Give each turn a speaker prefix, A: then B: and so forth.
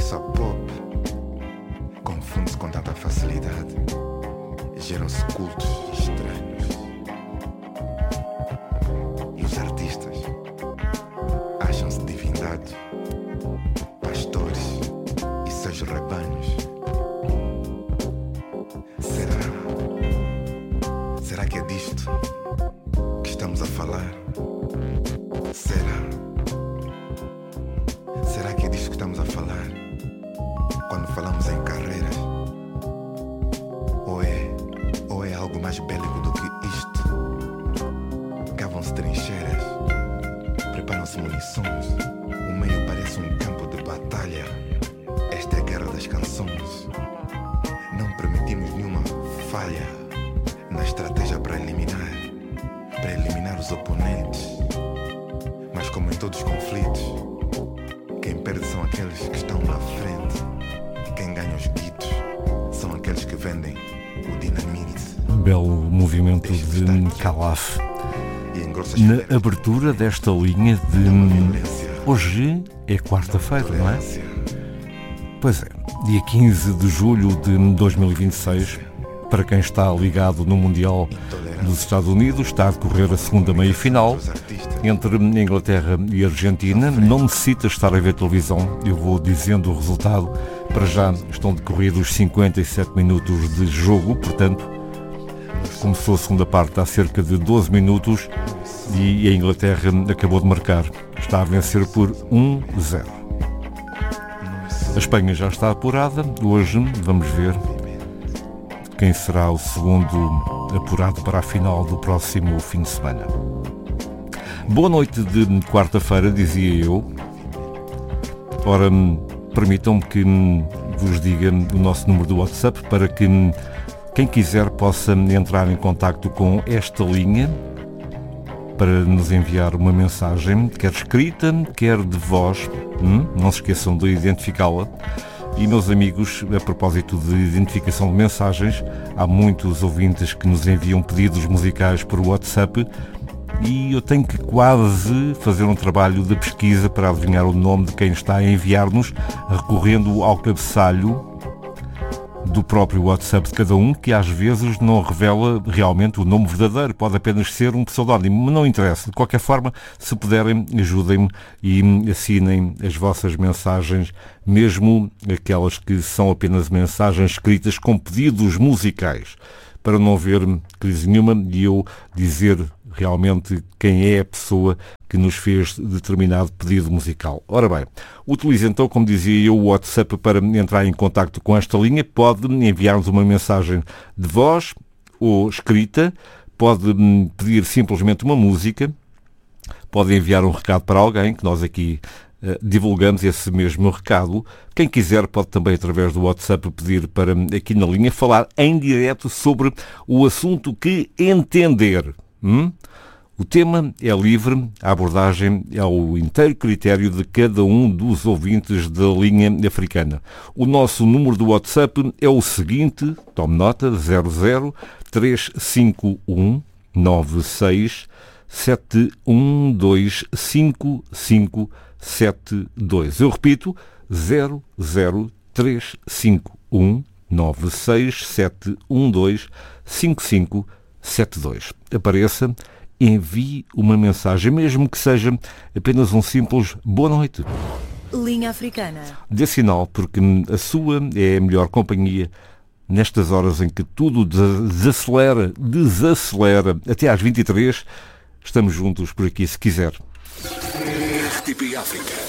A: dança pop confunde-se com tanta facilidade. Geram-se cultos estranhos. E os artistas acham-se divindades, pastores e seus rebanhos. Será que é disto que estamos a falar? Será que é disto que estamos a falar quando falamos em carreiras? Ou é algo mais bélico do que isto? Cavam-se trincheiras, preparam-se munições, o meio parece um campo de batalha. Esta é a guerra das canções. Não permitimos nenhuma falha na estratégia para eliminar os oponentes. Mas como em todos os conflitos, quem perde são aqueles que estão na frente. Quem ganha os guitos são aqueles que vendem o dinamite.
B: Belo movimento de Calaf na abertura desta linha de hoje é quarta-feira, não é? Pois é, dia 15 de julho de 2026. Para quem está ligado no Mundial dos Estados Unidos, está a decorrer a segunda meia-final entre Inglaterra e Argentina. Não necessita estar a ver televisão, eu vou dizendo o resultado. Para já estão decorridos 57 minutos de jogo, portanto, começou a segunda parte há cerca de 12 minutos e a Inglaterra acabou de marcar. Está a vencer por 1-0. A Espanha já está apurada. Hoje vamos ver quem será o segundo apurado para a final do próximo fim de semana. Boa noite de quarta-feira, dizia eu. Ora, permitam-me que vos diga o nosso número do WhatsApp para que quem quiser possa entrar em contacto com esta linha para nos enviar uma mensagem, quer escrita, quer de voz. Não se esqueçam de identificá-la. E, meus amigos, a propósito de identificação de mensagens, há muitos ouvintes que nos enviam pedidos musicais por WhatsApp e eu tenho que quase fazer um trabalho de pesquisa para adivinhar o nome de quem está a enviar-nos, recorrendo ao cabeçalho do próprio WhatsApp de cada um, que às vezes não revela realmente o nome verdadeiro, pode apenas ser um pseudónimo, mas não interessa. De qualquer forma, se puderem, ajudem-me e assinem as vossas mensagens, mesmo aquelas que são apenas mensagens escritas com pedidos musicais, para não haver crise nenhuma e eu dizer realmente quem é a pessoa que nos fez determinado pedido musical. Ora bem, utilize então, como dizia eu, o WhatsApp para entrar em contacto com esta linha. Pode enviar-nos uma mensagem de voz ou escrita, pode pedir simplesmente uma música, pode enviar um recado para alguém, que nós aqui divulgamos esse mesmo recado. Quem quiser pode também, através do WhatsApp, pedir para aqui na linha falar em direto sobre o assunto que entender. O tema é livre, a abordagem é ao inteiro critério de cada um dos ouvintes da linha africana. O nosso número do WhatsApp é o seguinte, tome nota, 00351 96 7125572. Eu repito, 00351 96 712 5572. Apareça, envie uma mensagem, mesmo que seja apenas um simples boa noite.
C: Linha Africana.
B: Dê sinal, porque a sua é a melhor companhia nestas horas em que tudo desacelera até às 23. Estamos juntos por aqui, se quiser.
D: RTP África.